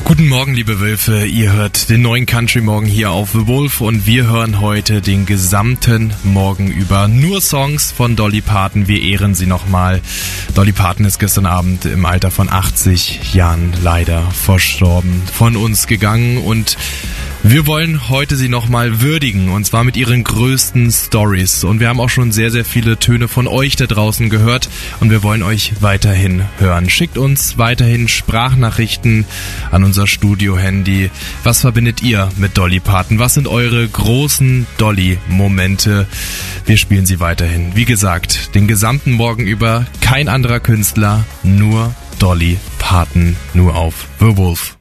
Guten Morgen, liebe Wölfe. Ihr hört den neuen Country Morgen hier auf The Wolf und wir hören heute den gesamten Morgen über nur Songs von Dolly Parton. Wir ehren sie nochmal. Dolly Parton ist gestern Abend im Alter von 80 Jahren leider verstorben, von uns gegangen und wir wollen heute sie nochmal würdigen, und zwar mit ihren größten Stories. Und wir haben auch schon sehr, sehr viele Töne von euch da draußen gehört und wir wollen euch weiterhin hören. Schickt uns weiterhin Sprachnachrichten an unser Studio-Handy. Was verbindet ihr mit Dolly Parton? Was sind eure großen Dolly-Momente? Wir spielen sie weiterhin. Wie gesagt, den gesamten Morgen über kein anderer Künstler, nur Dolly Parton, nur auf The Wolf.